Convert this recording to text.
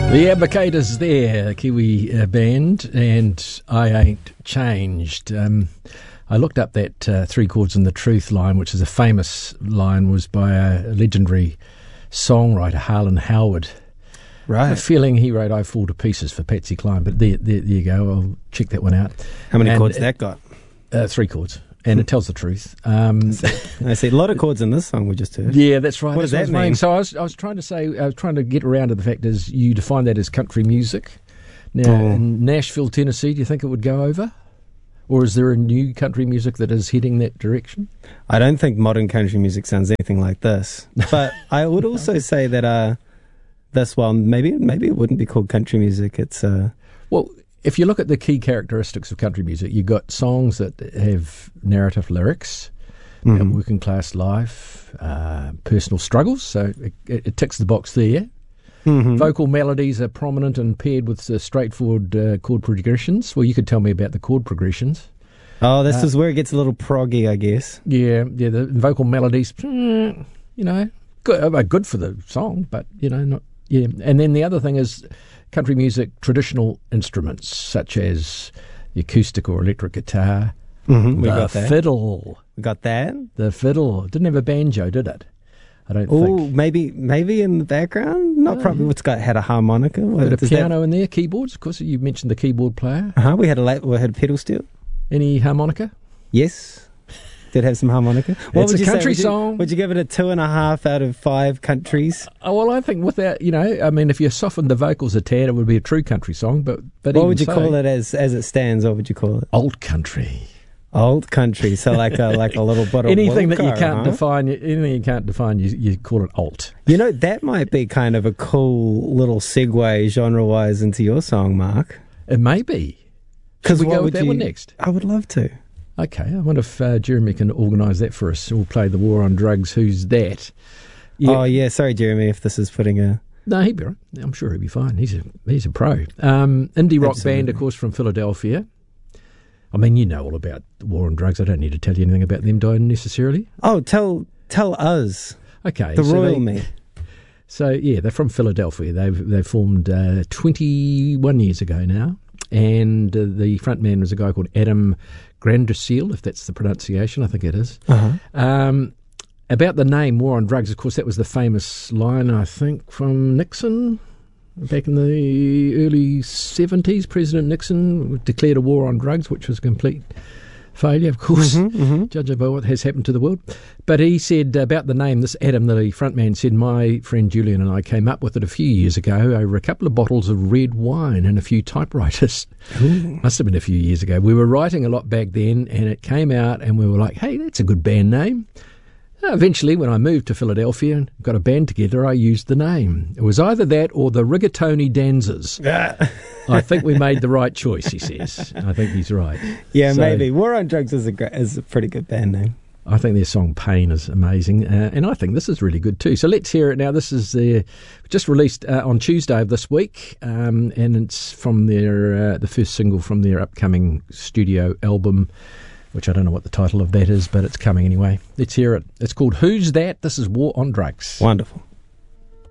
The Advocators there, a Kiwi band, and I Ain't Changed. I looked up that Three Chords and the Truth line, which is a famous line, was by a legendary songwriter, Harlan Howard. Right. I have a feeling he wrote I Fall to Pieces for Patsy Cline, but there you go. I'll check that one out. How many chords that got? 3 chords. And it tells the truth. I see a lot of chords in this song we just heard. Yeah, that's right. What does that mean? So I was trying to get around to the fact is you define that as country music. Now, in Nashville, Tennessee, do you think it would go over? Or is there a new country music that is heading that direction? I don't think modern country music sounds anything like this. But I would also say that this one, maybe it wouldn't be called country music. It's well, if you look at the key characteristics of country music, you've got songs that have narrative lyrics, working class life, personal struggles, so it ticks the box there. Vocal melodies are prominent and paired with straightforward chord progressions. Well, you could tell me about the chord progressions. Oh, this is where it gets a little proggy, I guess. Yeah, the vocal melodies, good for the song, but, not, yeah. And then the other thing is country music, traditional instruments such as the acoustic or electric guitar, we got that. Fiddle. We got that. The fiddle. It didn't have a banjo, did it? I don't think. Oh, maybe in the background. Not probably. It's had a harmonica. Bit of piano in there, keyboards. Of course, you mentioned the keyboard player. We had a pedal steel. Any harmonica? Yes. Did have some harmonica. It's a country song. Would you give it a 2.5 out of 5 countries? Oh, well, I think without, if you softened the vocals a tad, it would be a true country song. But what would you call it as it stands? What would you call it? Old country. Old country. So like a little bit of anything Wilco, that you can't define. Anything you can't define, you call it alt. That might be kind of a cool little segue genre-wise into your song, Mark. It may be. Should we go with that one next? I would love to. Okay, I wonder if Jeremy can organise that for us. We'll play the War on Drugs. Who's that? Yeah. Oh yeah, sorry Jeremy, if this is putting a. No, he'd be right. I'm sure he'd be fine. He's a pro. Indie rock band, of course, from Philadelphia. I mean, you know all about the War on Drugs. I don't need to tell you anything about them, do I, necessarily? Oh, tell us. Okay, the royal me. So yeah, they're from Philadelphia. They formed 21 years ago now, and the front man was a guy called Adam Granduciel, if that's the pronunciation, I think it is. About the name War on Drugs, of course, that was the famous line, I think, from Nixon back in the early 70s. President Nixon declared a war on drugs, which was a complete failure, of course, judging by what has happened to the world. But he said about the name, this Adam, the front man, said, my friend Julian and I came up with it a few years ago over a couple of bottles of red wine and a few typewriters. Must have been a few years ago. We were writing a lot back then, and it came out, and we were like, hey, that's a good band name. Eventually, when I moved to Philadelphia and got a band together, I used the name. It was either that or the Rigatoni Danzers. I think we made the right choice, he says. I think he's right. Yeah, so, maybe. War on Drugs is a pretty good band name. I think their song Pain is amazing, and I think this is really good too. So let's hear it now. This is just released on Tuesday of this week, and it's from the first single from their upcoming studio album, which I don't know what the title of that is, but it's coming anyway. Let's hear it. It's called Who's That? This is War on Drugs. Wonderful.